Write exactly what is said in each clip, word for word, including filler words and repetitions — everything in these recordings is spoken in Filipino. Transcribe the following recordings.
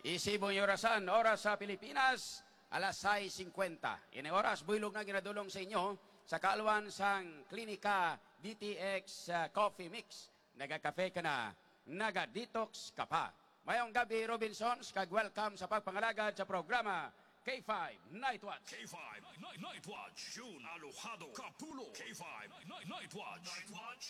Isibong orasan, oras sa Pilipinas, alas sais singkwenta. Ini oras, builog na ginadulong sa inyo sa kaalwan sang Klinika D T X uh, Coffee Mix. Nagakafe ka na, naga-detox ka pa. Mayong gabi, Robinsons, kag-welcome sa pagpangalagad sa programa K five Night Watch. K five Night, Night Watch. June Alojado Capulo. K five Night, Night Watch. Night Watch.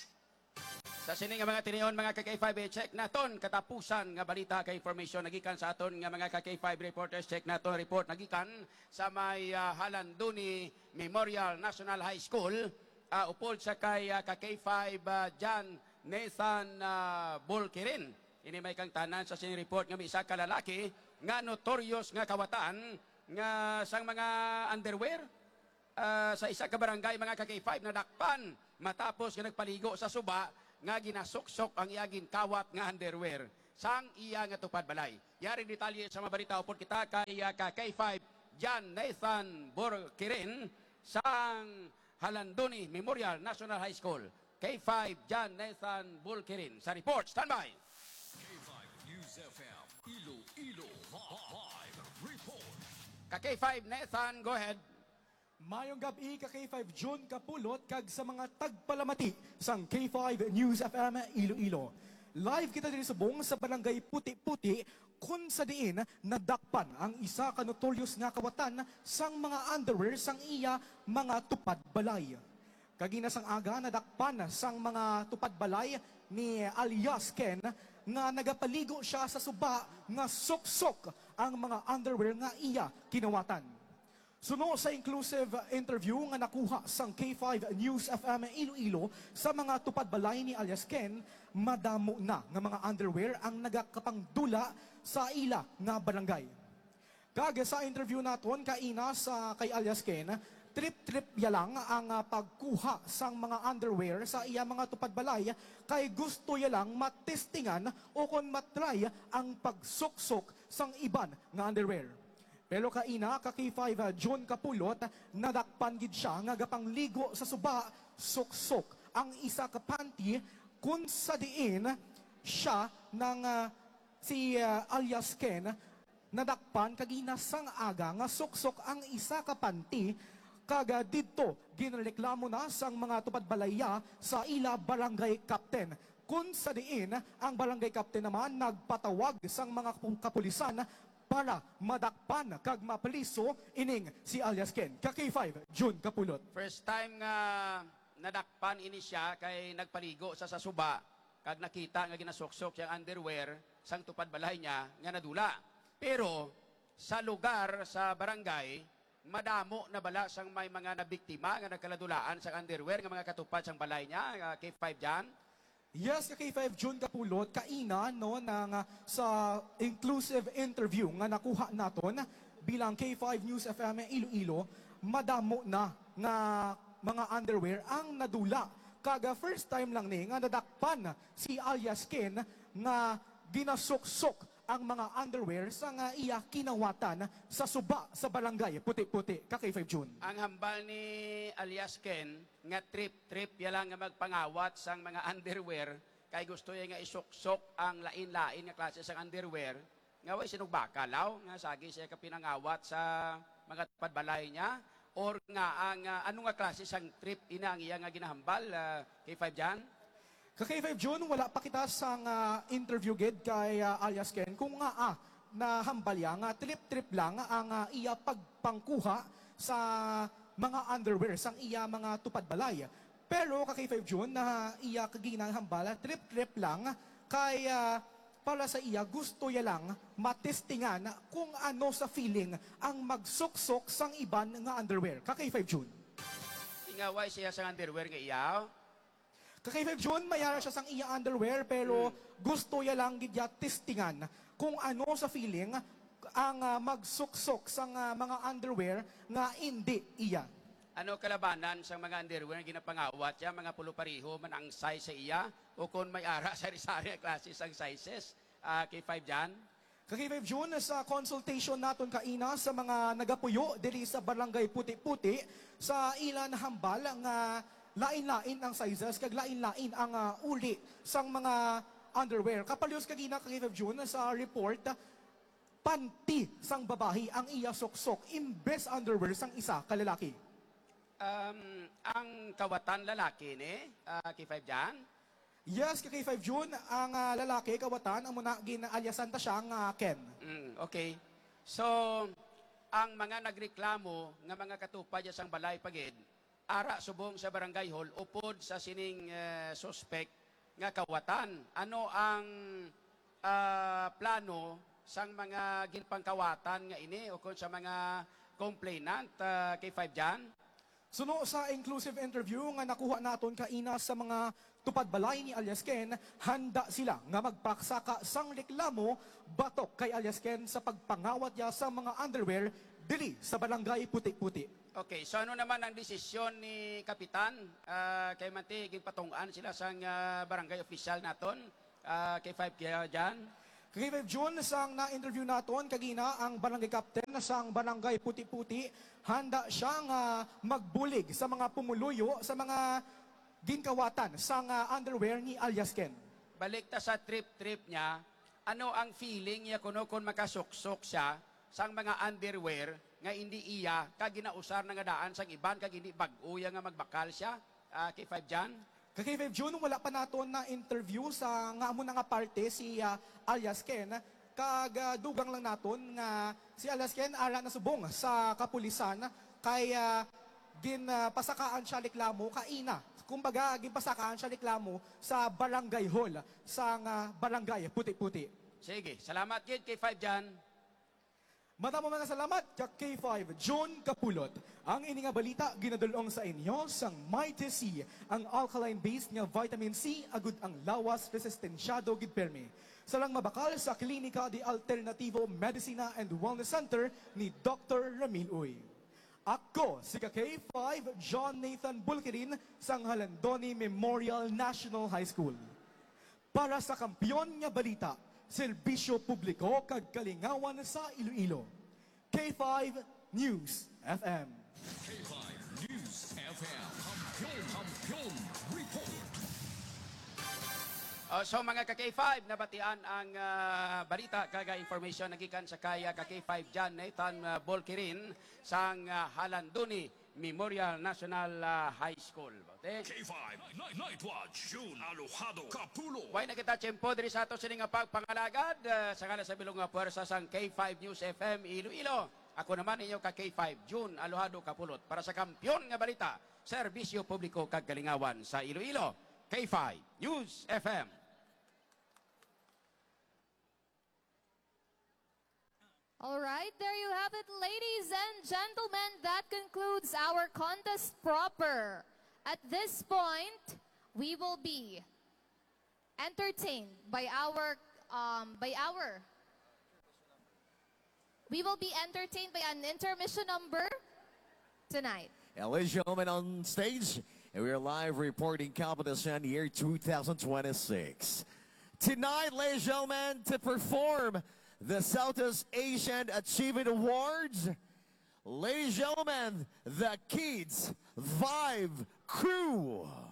Sa sini nga mga tiniyon mga ka K five, check naton katapusan nga balita ka information nagikan sa aton nga mga ka K five reporters. Check naton report nagikan sa may uh, Halanduni Memorial National High School. Uh, upod sa kay uh, ka K five uh, John Nathan uh, Bulkirin. Ini may kang tanan sa sini report nga may isa ka lalaki nga notorious nga kawatan nga sang mga underwear uh, sa isa ka barangay mga ka K five na dakpan matapos nga nagpaligo sa suba nga ginasuksok ang iyagin kawat nga underwear sang iya nga tupad balay. Yari detalye sa mabalita upod kita kay uh, ka K five John Nathan Burkirin sang Halanduni Memorial National High School. K five John Nathan Burkirin sa report. Standby! K five News F M. Iloilo Live Report. Ka K five Nathan, go ahead. Mayong gabi ka K five June Kapulot kag sa mga tagpalamati sang K five News F M Iloilo. Live kita din sa buong sa barangay Puti-Puti kung sa diin nadakpan ang isa ka notorious nga kawatan sang mga underwear sang iya mga tupad balay. Kagina sang aga nadakpan sang mga tupad balay ni alias Ken nga nagapaligo siya sa suba nga sok-sok ang mga underwear nga iya kinawatan. Suno sa inclusive interview nga nakuha sang K five News F M Iloilo sa mga tupad balay ni alias Ken, madamo na nga mga underwear ang nagakapangdula sa ila nga barangay. Kag sa interview naton kaina sa kay alias Ken, trip-trip ya lang ang uh, pagkuha sang mga underwear sa iya mga tupad balay kay gusto ya lang matestingan o kon matry ang pagsuksok sang iban nga underwear. Pero kaina, ka K five uh, John Kapulot, nadakpan gid siya nga gapangligo sa suba, suksok ang isa ka panty kung sa diin siya ng uh, si uh, alias Ken, nadakpan kagina sang aga nga suksok ang isa ka panty kaga dito ginreklamo na sang mga tupad balaya sa ila barangay captain. Kung sa diin, ang barangay captain naman nagpatawag sang mga kapulisan para madakpan kag mapaliso ining si alias Ken. Ka K five, June Kapulot. First time nga nadakpan ini siya kay nagpaligo sa sasuba kag nakita nga ginasuksok yung underwear sang tupad balay niya nga nadula. Pero sa lugar sa barangay madamo na bala sang may mga nabiktima nga nagkaladulaan sa underwear nga mga katupad sang balay niya. K five dyan. Yes, ka K five June Kapulot, kaina no nang uh, sa inclusive interview nga nakuha naton bilang K five News F M Iloilo, madamo na nga mga underwear ang nadula. Kaga first time lang ni nga nadakpan si alias Ken nga ginasuksok ang mga underwear sa nga iya kinawatan sa suba sa barangay Puti-Puti. Ka K five June. Ang hambal ni alias Ken nga trip-trip ya lang nga magpangawat sang mga underwear kay gusto niya nga isuksok ang lain-lain nga klase sang underwear nga way sinugbakalaw nga sagi siya ka pinangawat sa mga tupad balay niya or nga ang uh, ano nga klase sang trip ina ang iya nga ginahambal uh, K five dyan. Ka K five June, wala pa kita sang uh, interview gid kay uh, alias Ken kung nga ah, na hambalya nga trip-trip lang ang uh, iya pagpangkuha sa mga underwear sang iya mga tupad balay. Pero ka K five June na iya kaginang hambala trip-trip lang kay uh, para sa iya gusto ya lang matestingan kung ano sa feeling ang magsuksok sang iban nga underwear. Ka K five June. Ingaway siya sa underwear nga iyaw. Ka K five June, mayara siya sang iya underwear pero hmm. gusto ya lang gidya testingan kung ano sa feeling ang uh, magsuksok sang uh, mga underwear nga hindi iya. Ano kalabanan sa mga underwear nga ginapangawat siya, mga pulo pariho man ang size sa iya o kung may ara sari-sari klase sang sizes. Uh, K five dyan. Ka K five June, sa consultation naton kaina sa mga nagapuyo diri sa barangay Puti-Puti sa ilan hambal nga lain-lain ang sizes kag lain-lain ang uh, uli sang mga underwear. Kapalyos kagina ka K five June sa report panty sang babahi ang iya soksok imbes underwear sang isa kalalaki. Um, ang kawatan lalaki ni, uh, K five dyan, Yes, kay five June, ang ah, lalaki, kawatan, ang muna ginaalyasan ta siyang ah, Ken. Mm, okay. So, ang mga nagreklamo nga mga katupad sa sang balay pagid, ara subong sa barangay hall upod sa sining eh, suspect nga kawatan. Ano ang ah, plano sang mga ginpangkawatan nga ini o kung sa mga complainant uh, K five dyan? Suno sa inclusive interview nga nakuha naton kaina sa mga tupad balay ni alias Ken, handa sila nga magpaksaka sang reklamo batok kay alias Ken sa pagpangawat niya sa mga underwear dili sa barangay Puti-Puti. Okay, so ano naman ang desisyon ni Kapitan? Uh, kay Manti, patungan sila sa uh, barangay official naton, uh, K five kaya dyan. Kay five June, sang na-interview naton kagina ang barangay captain sang barangay Puti-Puti, handa siyang ah, magbulig sa mga pumuluyo sa mga ginkawatan sang ah, underwear ni alias Ken. Balik ta sa trip-trip niya, ano ang feeling niya kuno kung makasuksok siya sang mga underwear nga hindi iya kag ginausar na nga daan sang iban kag hindi bag-o nga magbakal siya, uh, K five dyan? Kay five June, wala pa naton na interview sa nga amo nga parte si ah, alias Ken. Kag ah, dugang lang naton nga si alias Ken ara na subong sa kapulisan kay uh, ginpasakaan siya reklamo kaina. Kumbaga ginpasakaan siya reklamo sa barangay hall sa nga barangay Puti-Puti. Sige, salamat gid K five dyan. Madamo mga salamat kay K five John Kapulot. Ang ini nga balita ginadulong sa inyo sang Mighty C, ang alkaline-based nga vitamin C agud ang lawas resistensyado gid permi. Salang mabakal sa Klinika de Alternativo Medicina and Wellness Center ni Doctor Ramil Uy. Ako si K five John Nathan Bulkirin sang Halandoni Memorial National High School. Para sa kampyon nga balita, serbisyo publiko kag kalingawan sa Iloilo. K five News F M. K five News F M. Kampiyon, kampiyon, report. Oh, so mga ka K five, nabatian ang ah, balita kaga information nagikan sa kaya ka K five dyan Nathan uh, Bolkirin sang uh, Halanduni Memorial National ah, High School. Okay? K five Night, Night Watch. June Alojado Capulo. Way na kita tiyempo diri sa ato sining nga pagpangalagad uh, sa ngala sa bilong nga puwersa sang K five News F M Iloilo. Ako naman inyo ka K five June Alojado Capulot para sa kampyon nga balita, serbisyo publiko kag kalingawan sa Iloilo. K five News F M. All right, there you have it, ladies and gentlemen. That concludes our contest proper. At this point, we will be entertained by our um, by our. We will be entertained by an intermission number tonight. And ladies and gentlemen, on stage, and we are live reporting competition year two thousand twenty-six. Tonight, ladies and gentlemen, to perform the Southeast Asian Achievement Awards, ladies and gentlemen, the Kids Vibe Crew.